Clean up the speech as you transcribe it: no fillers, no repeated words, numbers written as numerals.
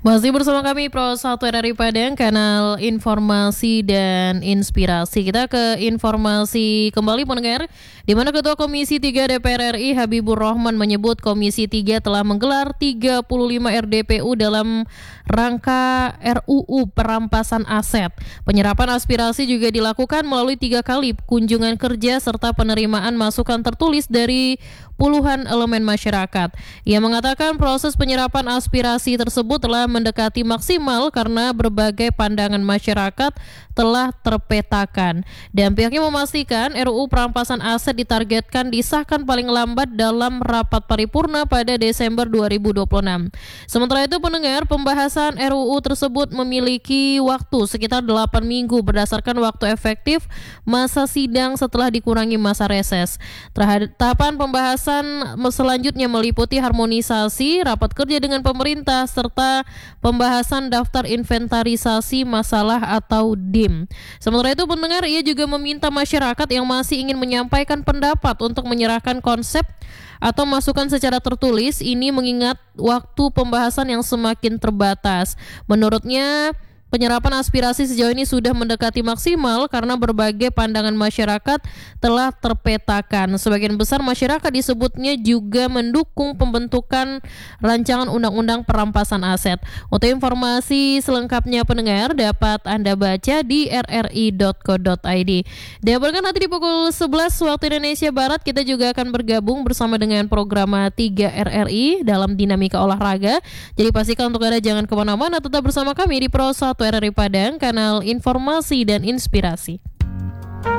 Masih bersama kami Pro 1 RRI Padang, kanal informasi dan inspirasi. Kita ke informasi kembali pendengar, di mana Ketua Komisi 3 DPR RI Habibur Rahman menyebut Komisi 3 telah menggelar 35 RDPU dalam rangka RUU perampasan aset. Penyerapan aspirasi juga dilakukan melalui 3 kali kunjungan kerja serta penerimaan masukan tertulis dari puluhan elemen masyarakat. Ia mengatakan proses penyerapan aspirasi tersebut telah mendekati maksimal karena berbagai pandangan masyarakat telah terpetakan. Dan pihaknya memastikan RUU perampasan aset ditargetkan disahkan paling lambat dalam rapat paripurna pada Desember 2026. Sementara itu pendengar, pembahasan RUU tersebut memiliki waktu sekitar 8 minggu berdasarkan waktu efektif masa sidang setelah dikurangi masa reses. Tahapan pembahasan selanjutnya meliputi harmonisasi, rapat kerja dengan pemerintah, serta pembahasan daftar inventarisasi masalah atau DIM. Sementara itu pendengar, ia juga meminta masyarakat yang masih ingin menyampaikan pendapat untuk menyerahkan konsep atau masukan secara tertulis ini mengingat waktu pembahasan yang semakin terbatas. Menurutnya, penyerapan aspirasi sejauh ini sudah mendekati maksimal karena berbagai pandangan masyarakat telah terpetakan. Sebagian besar masyarakat disebutnya juga mendukung pembentukan rancangan undang-undang perampasan aset. Untuk informasi selengkapnya pendengar dapat Anda baca di rri.co.id. Diabarkan nanti di pukul 11 waktu Indonesia Barat kita juga akan bergabung bersama dengan program 3 RRI dalam dinamika olahraga. Jadi pastikan untuk Anda jangan kemana-mana, tetap bersama kami di Pro 1 RRI Padang, kanal informasi dan inspirasi.